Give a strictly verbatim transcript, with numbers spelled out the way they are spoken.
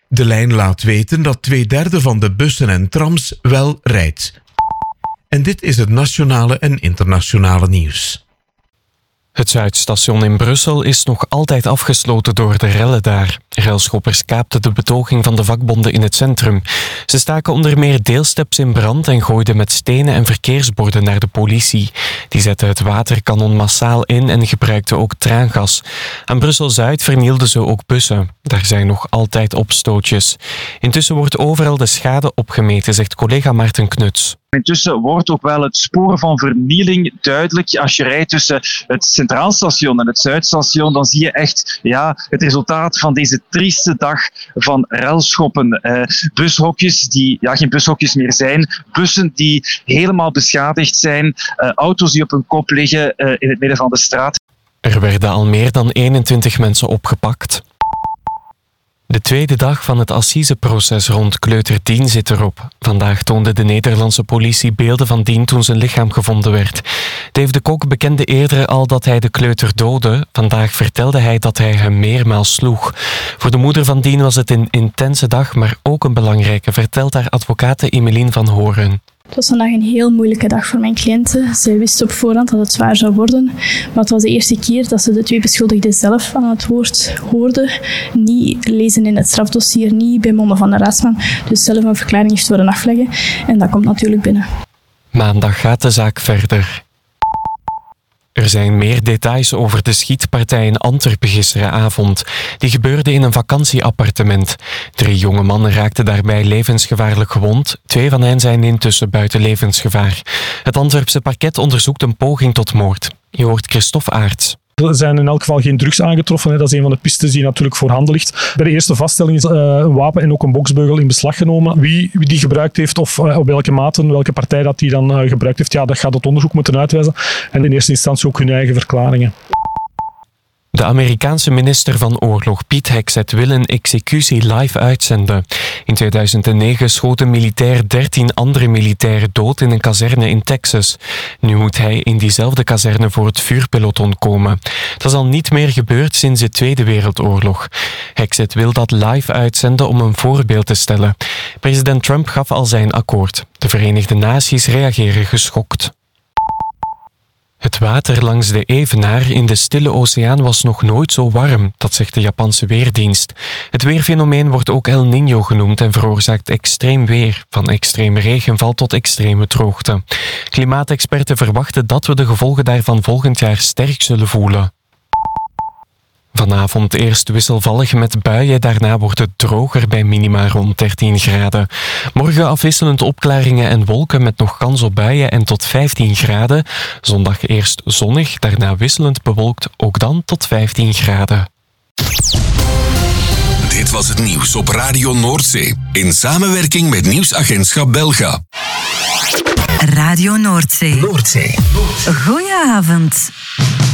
De lijn laat weten dat twee derde van de bussen en trams wel rijdt. En dit is het nationale en internationale nieuws. Het Zuidstation in Brussel is nog altijd afgesloten door de rellen daar. Railschoppers kaapten de betoging van de vakbonden in het centrum. Ze staken onder meer deelsteps in brand en gooiden met stenen en verkeersborden naar de politie. Die zette het waterkanon massaal in en gebruikte ook traangas. Aan Brussel-Zuid vernielden ze ook bussen. Daar zijn nog altijd opstootjes. Intussen wordt overal de schade opgemeten, zegt collega Maarten Knuts. Intussen wordt ook wel het spoor van vernieling duidelijk. Als je rijdt tussen het Centraal Station en het Zuidstation, dan zie je echt ja, het resultaat van deze trieste dag van relschoppen. Uh, bushokjes die ja, geen bushokjes meer zijn, bussen die helemaal beschadigd zijn, uh, auto's die op hun kop liggen uh, in het midden van de straat. Er werden al meer dan eenentwintig mensen opgepakt. De tweede dag van het assiseproces rond kleuter Dien zit erop. Vandaag toonde de Nederlandse politie beelden van Dien toen zijn lichaam gevonden werd. Dave de Kok bekende eerder al dat hij de kleuter doodde. Vandaag vertelde hij dat hij hem meermaals sloeg. Voor de moeder van Dien was het een intense dag, maar ook een belangrijke, vertelt haar advocate Emeline van Horen. Het was vandaag een heel moeilijke dag voor mijn cliënten. Zij wisten op voorhand dat het zwaar zou worden. Maar het was de eerste keer dat ze de twee beschuldigden zelf aan het woord hoorden. Niet lezen in het strafdossier, niet bij monden van de raadsman. Dus zelf een verklaring heeft worden afleggen. En dat komt natuurlijk binnen. Maandag gaat de zaak verder. Er zijn meer details over de schietpartij in Antwerpen gisteravond. Die gebeurde in een vakantieappartement. Drie jonge mannen raakten daarbij levensgevaarlijk gewond. Twee van hen zijn intussen buiten levensgevaar. Het Antwerpse parket onderzoekt een poging tot moord. Je hoort Christophe Aerts. Er zijn in elk geval geen drugs aangetroffen. Dat is een van de pistes die natuurlijk voorhanden ligt. Bij de eerste vaststelling is een wapen en ook een boksbeugel in beslag genomen. Wie die gebruikt heeft of op welke mate, welke partij dat die dan gebruikt heeft, ja, dat gaat het onderzoek moeten uitwijzen. En in eerste instantie ook hun eigen verklaringen. De Amerikaanse minister van Oorlog, Pete Hegseth, wil een executie live uitzenden. In tweeduizend negen schoot een militair dertien andere militairen dood in een kazerne in Texas. Nu moet hij in diezelfde kazerne voor het vuurpeloton komen. Dat is al niet meer gebeurd sinds de Tweede Wereldoorlog. Hegseth wil dat live uitzenden om een voorbeeld te stellen. President Trump gaf al zijn akkoord. De Verenigde Naties reageren geschokt. Het water langs de Evenaar in de Stille Oceaan was nog nooit zo warm, dat zegt de Japanse Weerdienst. Het weerfenomeen wordt ook El Niño genoemd en veroorzaakt extreem weer, van extreme regenval tot extreme droogte. Klimaatexperten verwachten dat we de gevolgen daarvan volgend jaar sterk zullen voelen. Vanavond eerst wisselvallig met buien, daarna wordt het droger bij minima rond dertien graden. Morgen afwisselend opklaringen en wolken met nog kans op buien en tot vijftien graden. Zondag eerst zonnig, daarna wisselend bewolkt, ook dan tot vijftien graden. Dit was het nieuws op Radio Noordzee, in samenwerking met Nieuwsagentschap Belga. Radio Noordzee. Noordzee. Goedenavond.